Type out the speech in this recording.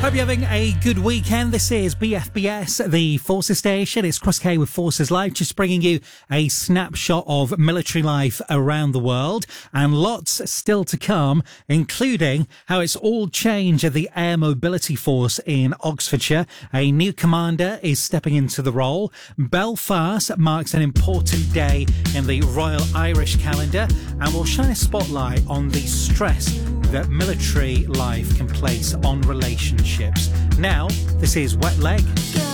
Hope you're having a good weekend. This is BFBS, the Forces Station. It's Cross K with Forces Life, just bringing you a snapshot of military life around the world, and lots still to come, including how it's all changed at the Air Mobility Force in Oxfordshire. A new commander is stepping into the role. Belfast marks an important day in the Royal Irish calendar, and we'll shine a spotlight on the stress that military life can place on relationships. Now, this is Wet Leg.